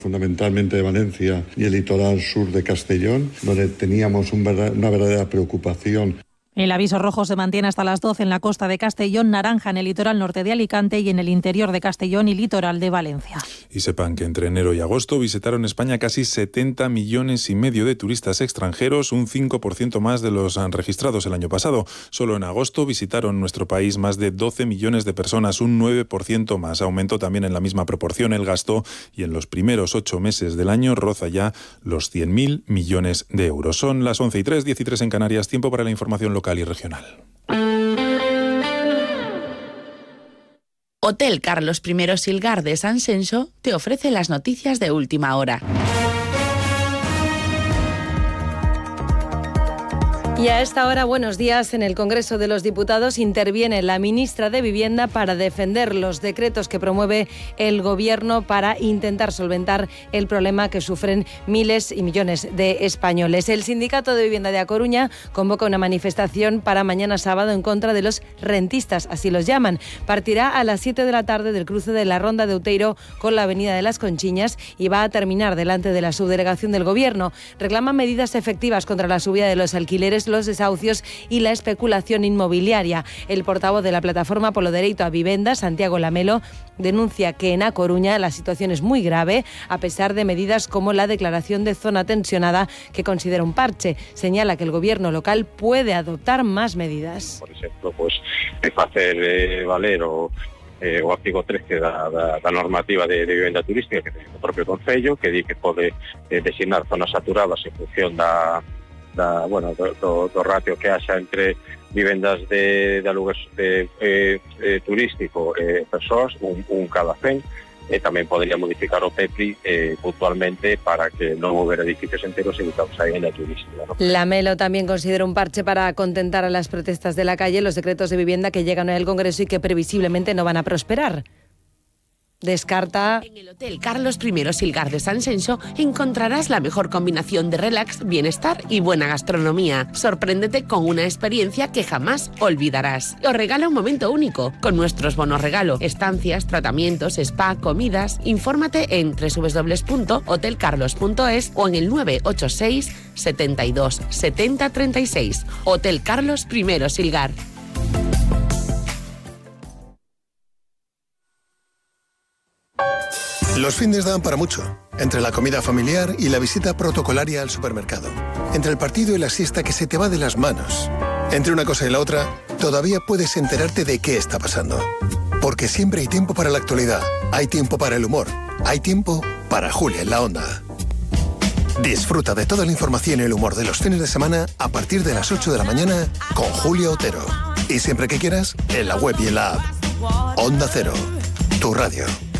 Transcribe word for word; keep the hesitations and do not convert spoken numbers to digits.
Fundamentalmente de Valencia y el litoral sur de Castellón, donde teníamos un verdad, una verdadera preocupación. El aviso rojo se mantiene hasta las doce en la costa de Castellón, naranja en el litoral norte de Alicante y en el interior de Castellón y litoral de Valencia. Y sepan que entre enero y agosto visitaron España casi setenta millones y medio de turistas extranjeros, un cinco por ciento más de los registrados el año pasado. Solo en agosto visitaron nuestro país más de doce millones de personas, un nueve por ciento más. Aumentó también en la misma proporción el gasto y en los primeros ocho meses del año roza ya los cien mil millones de euros. Son las once y tres, diez y tres en Canarias, tiempo para la información local y regional. Hotel Carlos I Silgar de San Senso te ofrece las noticias de última hora. Y a esta hora, buenos días. En el Congreso de los Diputados interviene la ministra de Vivienda para defender los decretos que promueve el Gobierno para intentar solventar el problema que sufren miles y millones de españoles. El Sindicato de Vivienda de A Coruña convoca una manifestación para mañana sábado en contra de los rentistas, así los llaman. Partirá a las siete de la tarde del cruce de la Ronda de Outeiro con la Avenida de las Conchiñas y va a terminar delante de la subdelegación del Gobierno. Reclaman medidas efectivas contra la subida de los alquileres, los desahucios y la especulación inmobiliaria. El portavoz de la plataforma Polo Dereito a Vivenda, Santiago Lamelo, denuncia que en A Coruña la situación es muy grave, a pesar de medidas como la declaración de zona tensionada, que considera un parche. Señala que el gobierno local puede adoptar más medidas. Por exemplo, pues, facer eh, valer o Eh, o artigo trece da, da, da normativa de, de vivenda turística que ten o propio Concello, que di que pode eh, designar zonas saturadas en función da, da bueno, do, do, do ratio que haxa entre vivendas de, de alugues de, eh, eh, turístico e eh, persoas, un, un cada cen. E tamén podría modificar o P E P I eh, puntualmente para que non houbera edificios enteros dedicados a vivienda turística, ¿no? Lamelo también considera un parche para contentar a las protestas de la calle los decretos de vivienda que llegan al Congreso y que previsiblemente no van a prosperar. Descarta... En el Hotel Carlos I Silgar de San Senso encontrarás la mejor combinación de relax, bienestar y buena gastronomía. Sorpréndete con una experiencia que jamás olvidarás. Os regala un momento único con nuestros bonos regalo, estancias, tratamientos, spa, comidas. Infórmate en doble u doble u doble u punto hotel carlos punto es o en el nueve ocho seis, setenta y dos, setenta, treinta y seis. Hotel Carlos I Silgar. Los findes dan para mucho. Entre la comida familiar y la visita protocolaria al supermercado. Entre el partido y la siesta que se te va de las manos. Entre una cosa y la otra, todavía puedes enterarte de qué está pasando. Porque siempre hay tiempo para la actualidad. Hay tiempo para el humor. Hay tiempo para Julia en la Onda. Disfruta de toda la información y el humor de los fines de semana a partir de las ocho de la mañana con Julia Otero. Y siempre que quieras, en la web y en la app. Onda Cero, tu radio.